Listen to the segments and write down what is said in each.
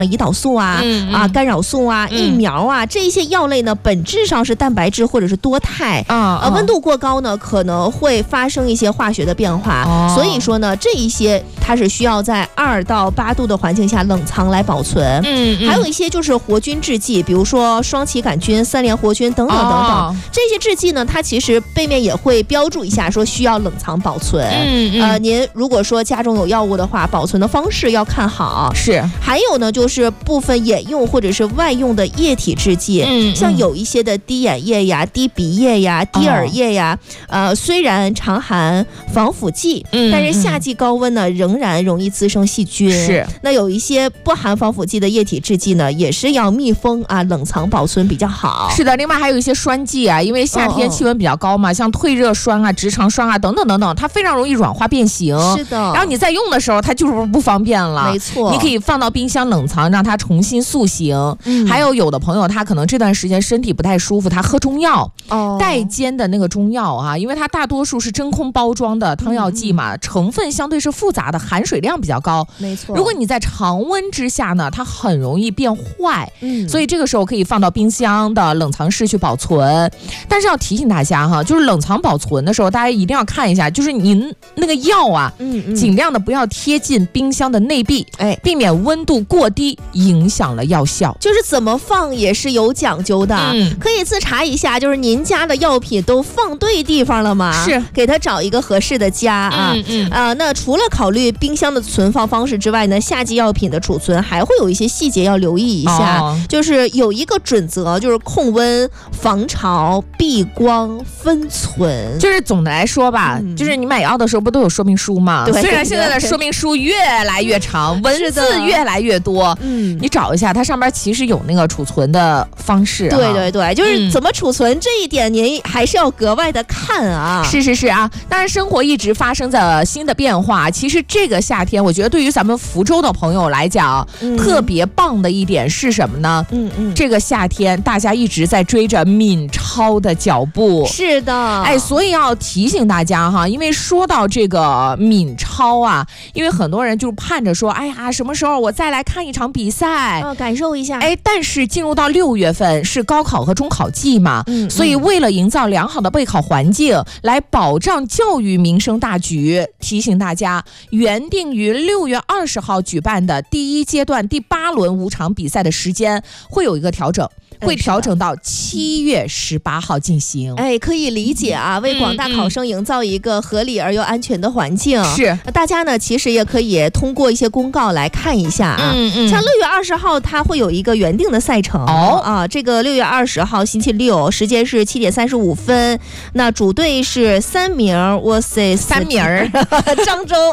胰岛素啊、干扰素啊、疫苗啊，这一些药类呢，本质上是蛋白质或者是多肽，温度过高呢，可能会发生一些化学的变化，所以说呢，这一些它是需要在2到8度的环境下冷藏来保存。还有一些就是活菌制剂，比如说双歧杆菌、3联活菌等等等等，这些制剂呢，它其实背面也会标注一下，说需要冷藏保存。您如果说家中有药物的话，保存的方式要看好。 是， 还有呢，就是部分眼用或者是外用的液体制剂，像有一些的滴眼液呀、滴鼻液呀、滴耳液呀，虽然常含防腐剂，但是夏季高温呢，仍然容易滋生细菌。 是， 那有一些不含防腐剂的液体制剂呢，也是要密封啊，冷藏保存比较好。 是的，另外还有一些栓剂啊，因为夏天气温比较高嘛，像退热栓啊、直肠栓啊等等等等，它非常容易软化变形。 是的， 然后你在用的时候，它就是不方便了。 没错， 你可以放到冰箱冷藏，让它重新塑形。还有的朋友他可能这段时间身体不太舒服，他喝中药，代煎的那个中药啊，因为它大多数是真空包装的汤药剂嘛，成分相对是复杂的，含水量比较高。 没错， 如果你在常温之下呢，它很容易变坏。所以这个时候可以放到冰箱的冷藏室去保存。但是要提醒大家哈，就是冷藏保存的时候，大家一定要看一下，就是您那个药啊，尽量的不要贴近冰箱的内壁，避免温度过低影响了药效。 就是怎么放也是有讲究的，可以自查一下，就是您家的药品都放对地方了吗？ 是， 给它找一个合适的家啊。那除了考虑冰箱的存放方式之外呢，夏季药品的储存还会有一些细节要留意一下，就是有一个准则，就是控温、防潮、避光、分存。 就是总的来说吧，就是你买药的时候不都有说明书吗？虽然现在的说明书越来越长，文字越来越多，你找一下，它上面其实有那个储存的方式。 对对对，就是怎么储存这一点，您还是要格外的看啊。 是啊，当然生活一直发生着新的变化。其实这个夏天，我觉得对于咱们福州的朋友来讲，特别棒的一点是什么呢？这个夏天大家一直在追着闽超的脚步。 是的， 所以要提醒大家哈，因为说到这个闽超啊，因为很多人就盼着说，哎呀，什么时候我再来看一场比赛， 感受一下。 但是进入到6月份是高考和中考季嘛，所以为了营造良好的备考环境，来保障教育民生大局，提醒大家，原定于6月20号举办的第1阶段第8轮5场比赛的时间会有一个调整。会调整到7月18号进行。 可以理解啊，为广大考生营造一个合理而又安全的环境。 是， 大家呢其实也可以通过一些公告来看一下啊。像6月20号它会有一个原定的赛程这个6月20号星期六，时间是7点35分。那主队是3名，哇塞，3名漳州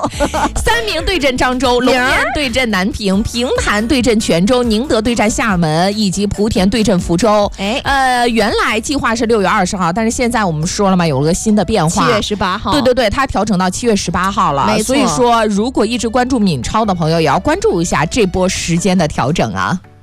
3名对阵漳州，龙岩对阵南平，平潭对阵泉州，宁德对战厦门，以及莆田对阵福州。原来计划是6月20号，但是现在我们说了嘛，有了个新的变化，7 月18号。 对，它调整到7月18号了。所以说，如果一直关注闽超的朋友，也要关注一下这波时间的调整啊。